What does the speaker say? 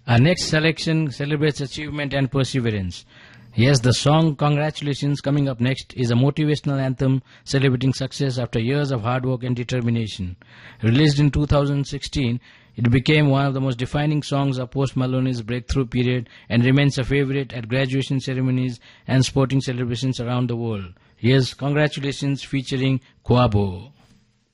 Our next selection celebrates achievement and perseverance. Yes, the song Congratulations coming up next is a motivational anthem celebrating success after years of hard work and determination. Released in 2016, it became one of the most defining songs of Post Malone's breakthrough period and remains a favorite at graduation ceremonies and sporting celebrations around the world. Here's Congratulations featuring Kwabo.